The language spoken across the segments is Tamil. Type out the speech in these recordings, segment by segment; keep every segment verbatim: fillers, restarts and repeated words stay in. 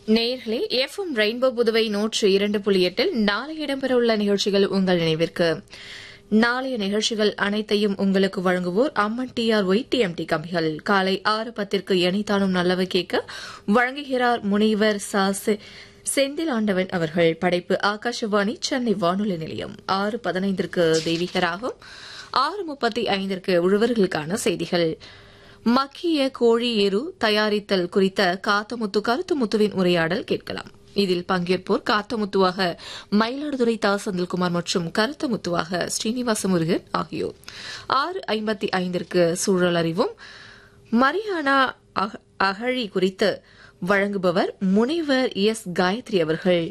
நேயர்களே, எஃப்எம் ரெயின்போ புதுவை நூற்று இரண்டு புள்ளி எட்டில் நாளை இடம்பெறவுள்ள நிகழ்ச்சிகள் உங்கள் நினைவிற்கு. நாளைய நிகழ்ச்சிகள் அனைத்தையும் உங்களுக்கு வழங்குவோர் அம்மன் டிஆர்ஒய் டிஎம்டி கம்பிகள். காலை ஆறு பத்திற்கு எனைத்தானும் நல்லவை கேட்க வழங்குகிறார் முனைவர் சா செந்தில் ஆண்டவன் அவர்கள். படைப்பு ஆகாஷவாணி சென்னை வானொலி நிலையம். ஆறு பதினைந்திற்கு தெய்வீகராகும். ஆறு முப்பத்தி ஐந்திற்கு உழவர்களுக்கான செய்திகள். மக்கிய கோழி எரு தயாரித்தல் குறித்த காத்தமுத்து கருத்துமுத்துவின் உரையாடல் கேட்கலாம். இதில் பங்கேற்போர் காத்தமுத்துவாக மயிலாடுதுறை தா செந்தில்குமார் மற்றும் கருத்தமுத்துவாக ஸ்ரீனிவாச முருகன் ஆகியோர். ஆறு ஐம்பத்தி ஐந்திற்கு சூழல் அறிவும் மரியானா அகழி குறித்து வழங்குபவர் முனைவர் எஸ் காயத்ரி அவர்கள்.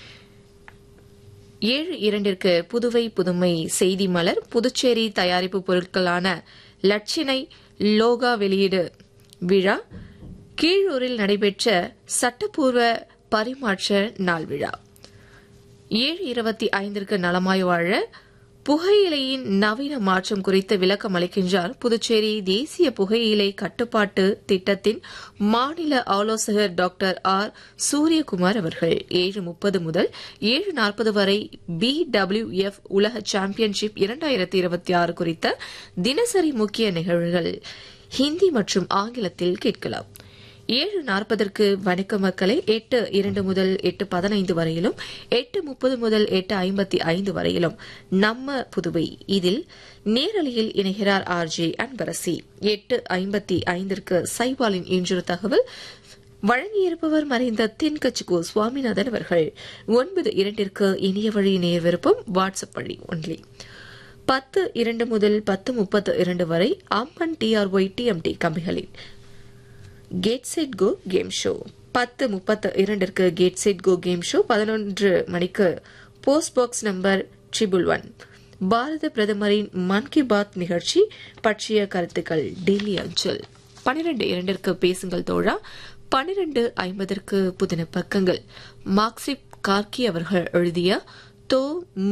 ஏழு இரண்டிற்கு புதுவை புதுமை செய்தி மலர். புதுச்சேரி தயாரிப்பு பொருட்களான லட்சினை லோகா வெளியீடு விழா கீழூரில் நடைபெற்ற சட்டப்பூர்வ பரிமாற்ற நாள் விழா. ஏழு இருபத்தி ஐந்திற்கு நலமாய் வாழ புகையிலையின் நவீன மாற்றம் குறித்து விளக்கம் அளிக்கின்றார் புதுச்சேரி தேசிய புகையிலை கட்டுப்பாட்டு திட்டத்தின் மாநில ஆலோசகர் டாக்டர் ஆர் சூரியகுமார் அவர்கள். ஏழு முப்பது முதல் ஏழு நாற்பது வரை பி டபிள்யூ எஃப் உலக சாம்பியன்ஷிப் இரண்டாயிரத்தி இருபத்தி ஆறு குறித்த தினசரி முக்கிய நிகழ்வுகள் ஹிந்தி மற்றும் ஆங்கிலத்தில் கேட்கலாம். ஏழு நாற்பதற்கு வணக்க மக்களை எட்டு இரண்டு முதல் எட்டு பதினைந்து வரையிலும் எட்டு முப்பது முதல் எட்டு ஐம்பத்தி ஐந்து வரையிலும் நம்ம புதுவை இதில் நேரலையில் இணைகிறார் ஆர் ஜே அன்பரசி. எட்டு ஐம்பத்தி ஐந்திற்கு சைபாலின் இன்றொரு தகவல் வழங்கியிருப்பவர் மறைந்த தென்கட்சிகோ சுவாமிநாதன் அவர்கள். ஒன்பது இரண்டிற்கு இணைய வழி நேர் விருப்பம் வாட்ஸ்அப் வழி ஒன்லி. பத்து இரண்டு முதல் பத்து முப்பத்து இரண்டு வரை அம்மன் டிஆர்ஒய் டிஎம்டி கம்பிகளின் gate set go game show. பத்து முப்பத்து இரண்டிற்கு gate set go game show. பதினொன்று மணிக்கு post box number triple one பாரத பிரதமரின் மன் கி பாத் நிகழ்ச்சி பற்றிய கருத்துக்கள் டெல்லி அஞ்சல். பனிரெண்டு இரண்டிற்கு பேசுங்கள் தோழா. பனிரெண்டு ஐம்பதற்கு புதின பக்கங்கள் மார்க்சிப் கார்கி அவர்கள் எழுதிய தோ